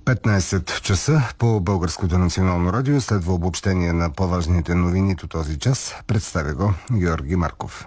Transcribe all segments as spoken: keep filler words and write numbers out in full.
петнайсет часа по Българското национално радио следва обобщение на по-важните новини до този час. Представя го Георги Марков.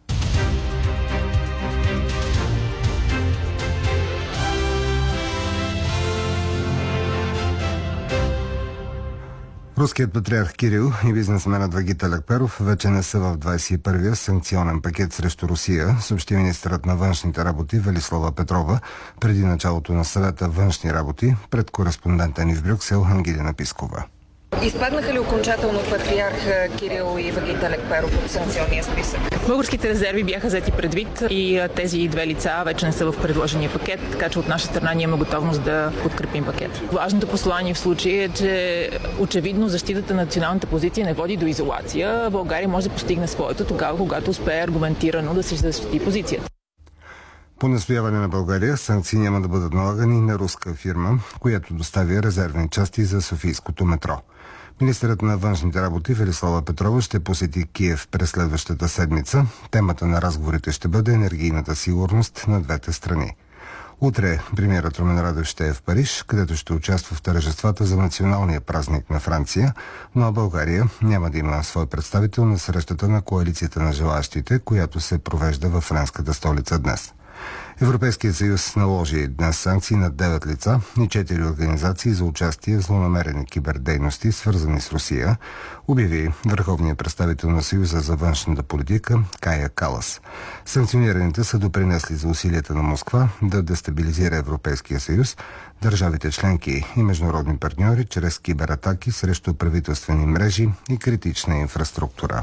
Руският патриарх Кирил и бизнесменът Вагит Алекперов вече не са в двайсет и първия санкционен пакет срещу Русия, съобщи министърът на външните работи Велислава Петрова преди началото на съвета външни работи пред кореспондента ни в Брюксел Ангелина Пискова. Изпаднаха ли окончателно патриарх Кирил и Вагит Алекперов от санкционния списък? Българските резерви бяха взети предвид и тези две лица вече не са в предложения пакет, така че от наша страна ние имаме готовност да подкрепим пакет. Важното послание в случая е, че очевидно защитата на националната позиция не води до изолация. България може да постигне своето тогава, когато успее аргументирано да се защити позицията. По настояване на България, санкции няма да бъдат налагани на руска фирма, която доставя резервни части за софийското метро. Министърът на външните работи Велислава Петрова ще посети Киев през следващата седмица. Темата на разговорите ще бъде енергийната сигурност на двете страни. Утре премиерът Румен Радев ще е в Париж, където ще участва в тържествата за националния празник на Франция, но България няма да има свой представител на срещата на коалицията на желаящите, която се провежда във френската столица днес. Европейският съюз наложи днес санкции на девет лица и четири организации за участие в злонамерени кибердейности, свързани с Русия, обяви върховният представител на Съюза за външната политика Кая Калас. Санкционираните са допринесли за усилията на Москва да дестабилизира Европейския съюз, държавите членки и международни партньори чрез кибератаки срещу правителствени мрежи и критична инфраструктура.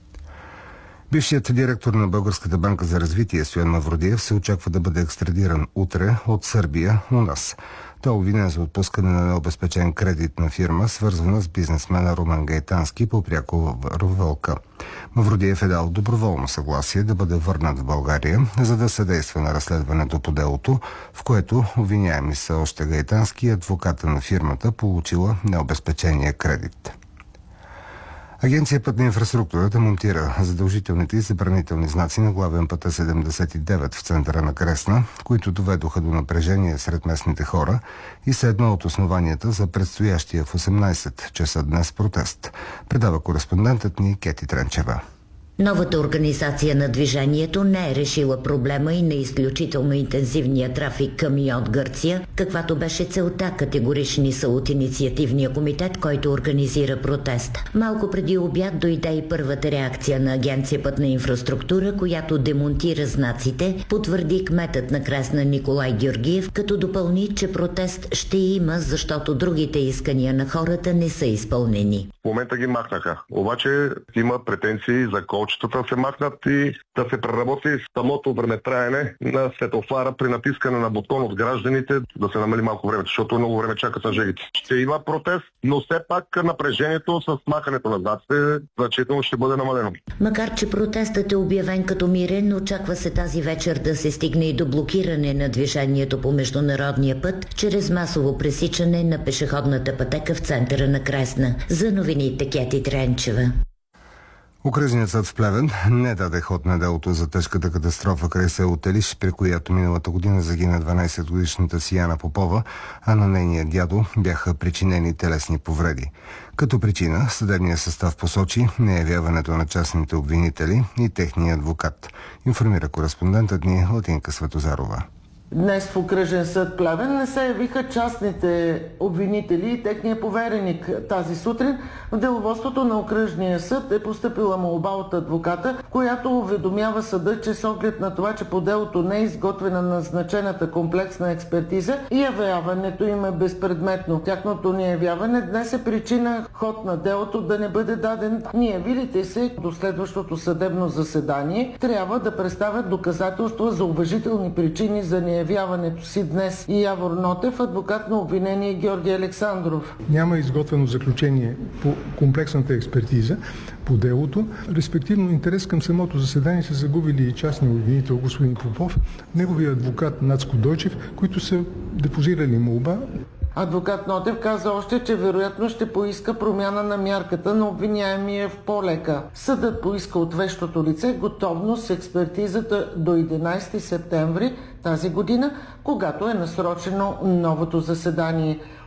Бившият директор на Българската банка за развитие Стоян Мавродиев се очаква да бъде екстрадиран утре от Сърбия у нас. Той е обвинен за отпускане на необезпечен кредит на фирма, свързана с бизнесмена Румен Гайтански по пряко Вълка. Мавродиев е дал доброволно съгласие да бъде върнат в България, за да съдейства на разследването по делото, в което обвиняеми са още Гайтански и адвоката на фирмата, получила необезпечения кредит. Агенция Пътна инфраструктурата монтира задължителните и забранителни знаци на главен път седемдесет и девет в центъра на Кресна, които доведоха до напрежение сред местните хора и са едно от основанията за предстоящия в осемнайсет часа днес протест. Предава кореспондентът ни Кети Тренчева. Новата организация на движението не е решила проблема и на изключително интензивния трафик към и от Гърция, каквато беше целта, категорични са от инициативния комитет, който организира протест. Малко преди обяд дойде и първата реакция на Агенция Пътна инфраструктура, която демонтира знаците, потвърди кметът на Кресна Николай Георгиев, като допълни, че протест ще има, защото другите искания на хората не са изпълнени. В момента ги махнаха, обаче има претенции за колчетата се махнат и да се преработи самото времетраене на светофара при натискане на бутон от гражданите, да се намали малко времето, защото много време чакат на жегите. Ще има протест, но все пак напрежението с махането на знаците значително ще бъде намалено. Макар че протестът е обявен като мирен, очаква се тази вечер да се стигне и до блокиране на движението по международния път, чрез масово пресичане на пешеходната пътека в центъра на Кресна. За новините Кети Тренчева. Окръжният съд в Плевен не даде ход на делото за тежката катастрофа край село Телиш, при която миналата година загина дванайсетгодишната Сияна Попова, а на нейния дядо бяха причинени телесни повреди. Като причина съдебният състав посочи неявяването на частните обвинители и техния адвокат, информира кореспондентът ни Латинка Светозарова. Днес в окръжен съд Плевен не се явиха частните обвинители и техния повереник. Тази сутрин в деловодството на окръжния съд е постъпила молба от адвоката, в която уведомява съда, че с оглед на това, че по делото не е изготвена назначената комплексна експертиза и явяването им е безпредметно. Тяхното неявяване днес е причина ход на делото да не бъде даден. Неявилите се до следващото съдебно заседание трябва да представят доказателства за уважителни причини за неявяване явяването си днес. И Явор Нотев, адвокат на обвинение Георги Александров. Няма изготвено заключение по комплексната експертиза по делото. Респективно интерес към самото заседание са загубили и частния обвинител господин Попов, неговия адвокат Нацко Дойчев, които са депозирали молба. Адвокат Нотев каза още, че вероятно ще поиска промяна на мярката на обвиняемия в по-лека. Съдът поиска от вещото лице готовност с експертизата до единайсети септември тази година, когато е насрочено новото заседание.